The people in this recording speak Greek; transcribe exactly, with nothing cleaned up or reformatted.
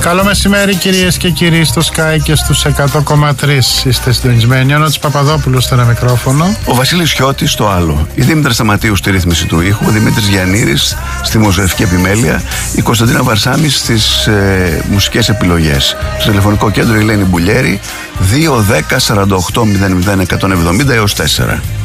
Καλό μεσημέρι κυρίες και κύριοι στο Sky και στους εκατό κόμμα τρία. Είστε συντονισμένοι. Ο Νότης Παπαδόπουλος στο ένα μικρόφωνο. Ο Βασίλης Χιώτης στο άλλο. Η Δήμητρα Σταματίου στη ρύθμιση του ήχου. Ο Δημήτρης Γιαννήρης στη δημοσιογραφική επιμέλεια. Η Κωνσταντίνα Βαρσάμη στις ε, μουσικές επιλογές. Στο τηλεφωνικό κέντρο η Ελένη Μπουλιέρη. δύο δέκα σαράντα οκτώ μηδέν μηδέν εκατόν εβδομήντα έως τέσσερα.